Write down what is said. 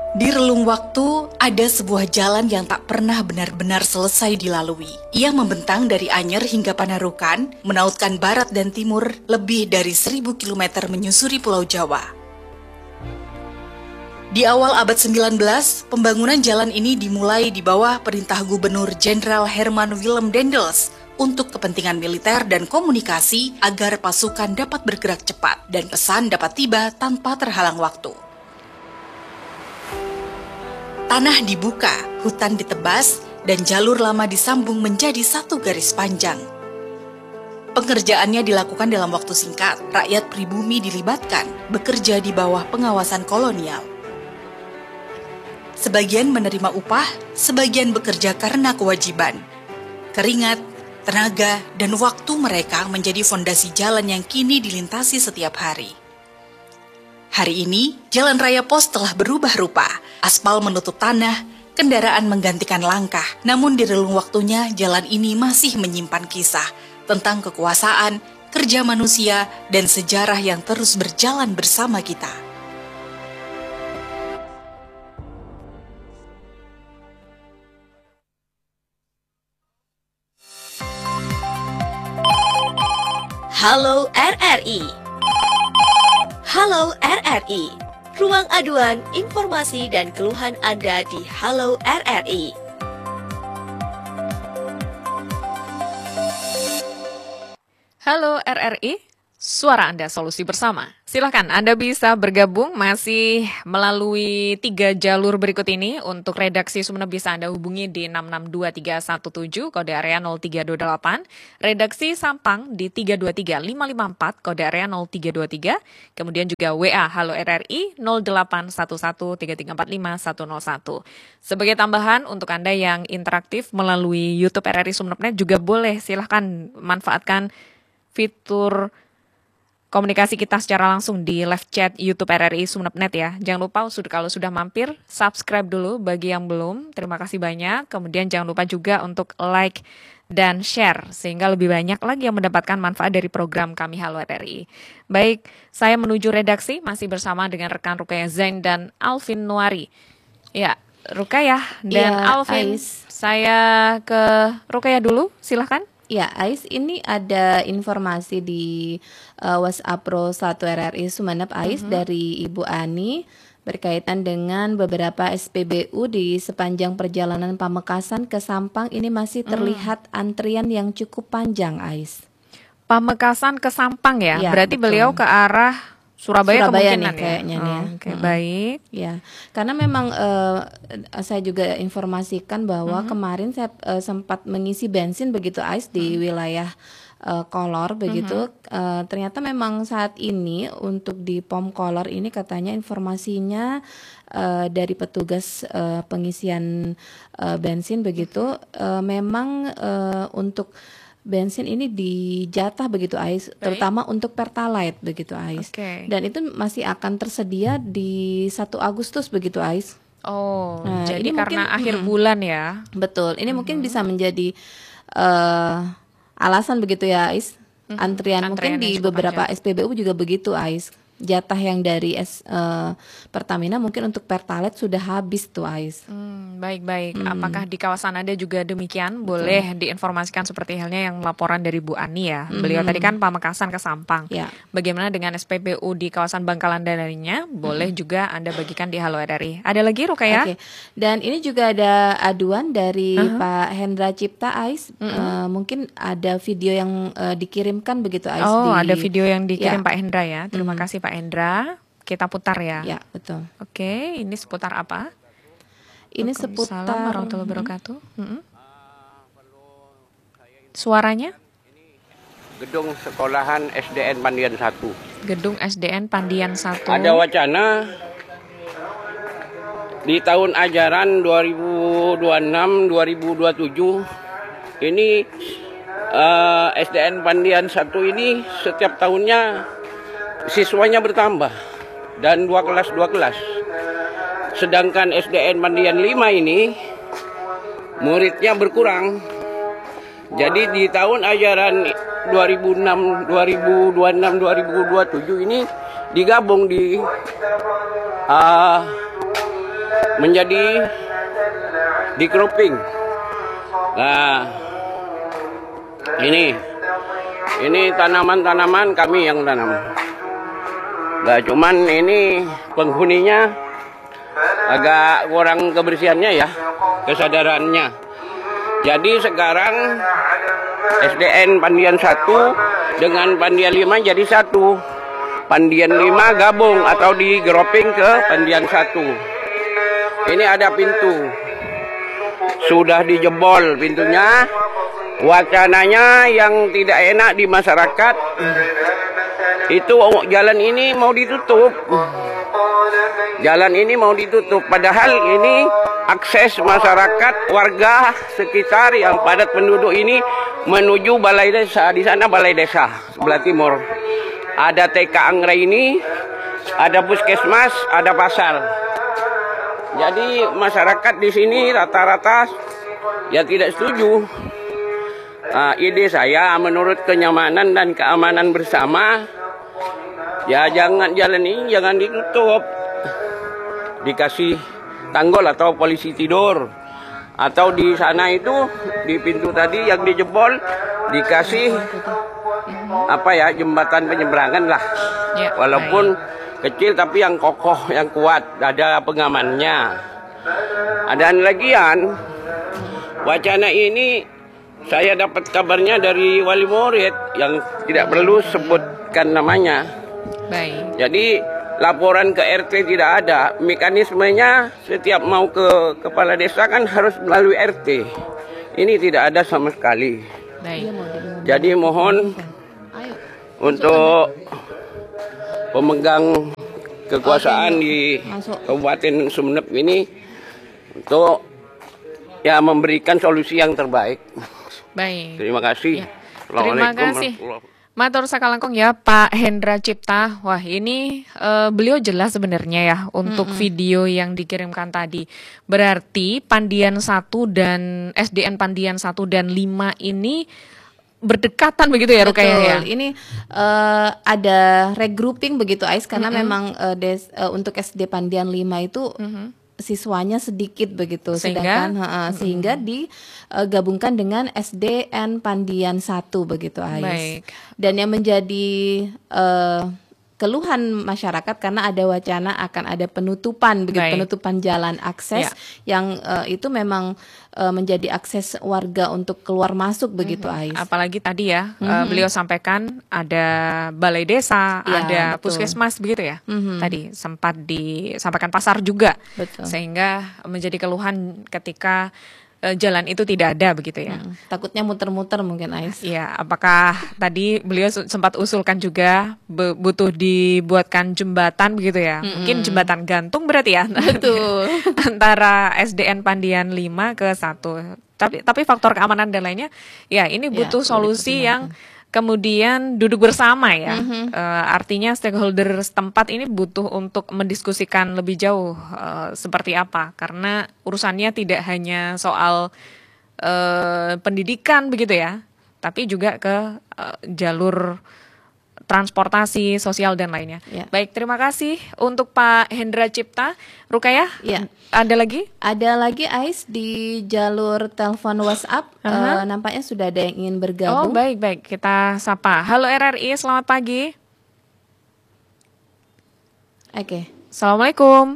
Di relung waktu, ada sebuah jalan yang tak pernah benar-benar selesai dilalui. Ia membentang dari Anyer hingga Panarukan, menautkan barat dan timur lebih dari 1000 km menyusuri Pulau Jawa. Di awal abad 19, pembangunan jalan ini dimulai di bawah perintah Gubernur Jenderal Herman Willem Daendels untuk kepentingan militer dan komunikasi agar pasukan dapat bergerak cepat dan pesan dapat tiba tanpa terhalang waktu. Tanah dibuka, hutan ditebas, dan jalur lama disambung menjadi satu garis panjang. Pengerjaannya dilakukan dalam waktu singkat, rakyat pribumi dilibatkan, bekerja di bawah pengawasan kolonial. Sebagian menerima upah, sebagian bekerja karena kewajiban. Keringat, tenaga, dan waktu mereka menjadi fondasi jalan yang kini dilintasi setiap hari. Hari ini, jalan raya pos telah berubah rupa. Aspal menutup tanah, kendaraan menggantikan langkah. Namun di relung waktunya, jalan ini masih menyimpan kisah tentang kekuasaan, kerja manusia, dan sejarah yang terus berjalan bersama kita. Halo RRI. Halo RRI, ruang aduan, informasi dan keluhan Anda di Halo RRI. Halo RRI, suara Anda solusi bersama. Silahkan Anda bisa bergabung masih melalui 3 jalur berikut ini. Untuk redaksi Sumeneb bisa Anda hubungi di 662317 kode area 0328. Redaksi Sampang di 323554 kode area 0323. Kemudian juga WA Halo RRI 08113345 101. Sebagai tambahan untuk Anda yang interaktif melalui YouTube RRI Sumeneb.net juga boleh, silahkan manfaatkan fitur komunikasi kita secara langsung di live chat YouTube RRI Sumeneb.net ya. Jangan lupa kalau sudah mampir, subscribe dulu bagi yang belum. Terima kasih banyak. Kemudian jangan lupa juga untuk like dan share sehingga lebih banyak lagi yang mendapatkan manfaat dari program kami Halo RRI. Baik, saya menuju redaksi masih bersama dengan rekan Rukayah Zain dan Alvin Nuari. Ya, Rukayah dan Alvin. Saya ke Rukayah dulu, silahkan. Ya, Ais, ini ada informasi di WhatsApp Pro 1 RRI Sumeneb, Ais, dari Ibu Ani berkaitan dengan beberapa SPBU di sepanjang perjalanan Pamekasan ke Sampang. Ini masih terlihat antrian yang cukup panjang, Ais. Pamekasan ke Sampang ya? Ya, berarti betul. beliau ke arah Surabaya kemungkinan nih, kayaknya ya? nih ya. Oke, baik. Ya, karena memang saya juga informasikan bahwa kemarin saya sempat mengisi bensin begitu, Ais, di wilayah Kolor begitu. Ternyata memang saat ini untuk di pom Kolor ini katanya informasinya dari petugas pengisian bensin begitu, memang untuk bensin ini dijatah begitu, Ais, terutama untuk Pertalite begitu, Ais. Dan itu masih akan tersedia di 1 Agustus begitu, Ais. Oh, Nah, jadi ini karena mungkin, akhir bulan ya. Betul, ini mungkin bisa menjadi alasan begitu ya, Ais. Antrian mungkin di beberapa SPBU juga begitu, Ais. Jatah yang dari Pertamina mungkin untuk Pertalite sudah habis tuh, Ais. Baik-baik. Apakah di kawasan Anda juga demikian? Boleh diinformasikan seperti halnya yang laporan dari Bu Ani ya. Beliau tadi kan Pamekasan ke Sampang. Ya. Bagaimana dengan SPBU di kawasan Bangkalan dan lainnya? Boleh juga Anda bagikan di Halo RRI. Ada lagi, Rukayah? Oke. Dan ini juga ada aduan dari Pak Hendra Cipta, Ais. Mungkin ada video yang dikirimkan begitu, Ais. Oh, ada video yang dikirim Ya. Pak Hendra ya. Terima kasih Pak Hendra. Kita putar ya. Ya, betul. Oke, ini seputar apa? Ini Waalaikumsalam seputar warahmatullahi wabarakatuh. Suaranya? Gedung sekolahan SDN Pandian 1. Gedung SDN Pandian 1. Ada wacana di tahun ajaran 2026-2027 ini SDN Pandian 1 ini setiap tahunnya siswanya bertambah dan 2 kelas. Sedangkan SDN Pandian 5 ini muridnya berkurang. Jadi di tahun ajaran 2026-2027 ini digabung di menjadi di-cropping. Nah, ini tanaman-tanaman kami yang tanam. Nah, cuman ini penghuninya agak kurang kebersihannya ya, kesadarannya. Jadi sekarang SDN Pandian 1 dengan Pandian 5 jadi satu. Pandian 5 gabung atau di-grouping ke Pandian 1. Ini ada pintu. Sudah dijebol pintunya. Wacananya yang tidak enak di masyarakat itu jalan ini mau ditutup. Jalan ini mau ditutup, padahal ini akses masyarakat warga sekitar yang padat penduduk ini menuju balai desa. Di sana balai desa sebelah timur. Ada TK Anggraini, ada puskesmas, ada pasar. Jadi masyarakat di sini rata-rata ya tidak setuju. Ide saya menurut kenyamanan dan keamanan bersama, ya jalan ini jangan ditutup, dikasih tanggul atau polisi tidur, atau di sana itu di pintu tadi yang dijebol dikasih jembatan penyeberangan lah, walaupun kecil tapi yang kokoh, yang kuat, ada pengamannya. Dan lagian wacana ini saya dapat kabarnya dari wali murid yang tidak perlu sebutkan namanya. Baik. Jadi laporan ke RT tidak ada. Mekanismenya setiap mau ke kepala desa kan harus melalui RT. Ini tidak ada sama sekali. Baik. Jadi mohon untuk pemegang kekuasaan di Kabupaten Sumeneb ini untuk ya memberikan solusi yang terbaik. Baik. Terima kasih. Ya. Terima kasih. Matur sakalangkung ya Pak Hendra Cipta. Wah ini beliau jelas sebenarnya ya untuk video yang dikirimkan tadi. Berarti Pandian 1 dan SDN Pandian 1 dan 5 ini berdekatan begitu ya Rukaya ya? Ini ada regrouping begitu Ais karena memang untuk SD Pandian 5 itu siswanya sedikit begitu, sehingga digabungkan dengan SDN Pandian 1 begitu Ais. Baik. Dan yang menjadi keluhan masyarakat karena ada wacana akan ada penutupan penutupan jalan akses yang itu memang menjadi akses warga untuk keluar masuk begitu Ais. Apalagi tadi ya beliau sampaikan ada balai desa, ada puskesmas begitu ya. Tadi sempat disampaikan pasar juga. Betul. Sehingga menjadi keluhan ketika jalan itu tidak ada begitu ya. Takutnya muter-muter mungkin Ais. Ya, apakah tadi beliau sempat usulkan juga butuh dibuatkan jembatan begitu ya? Mungkin jembatan gantung berarti ya. Betul. Antara SDN Pandian 5 ke 1. Tapi faktor keamanan dan lainnya ya ini butuh solusi yang kemudian duduk bersama ya. Artinya stakeholder setempat ini butuh untuk mendiskusikan lebih jauh seperti apa. Karena urusannya tidak hanya soal pendidikan begitu ya, tapi juga ke jalur transportasi, sosial dan lainnya. Ya. Baik, terima kasih untuk Pak Hendra Cipta. Rukaya, ada lagi? Ada lagi Ais di jalur telepon WhatsApp. Nampaknya sudah ada yang ingin bergabung. Oh baik, kita sapa. Halo RRI, selamat pagi. Oke. Assalamualaikum.